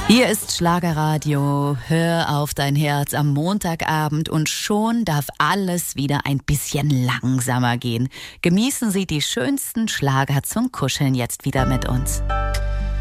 Hier ist Schlagerradio. Hör auf dein Herz am Montagabend und schon darf alles wieder ein bisschen langsamer gehen. Genießen Sie die schönsten Schlager zum Kuscheln jetzt wieder mit uns.